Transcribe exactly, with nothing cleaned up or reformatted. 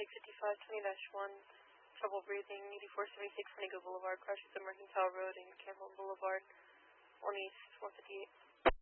Intake fifty-five twenty dash one, trouble breathing, eighty-four seventy-six Funny Boulevard, crashes at Mercantile Road and Campbell Boulevard, one east, one fifty-eight.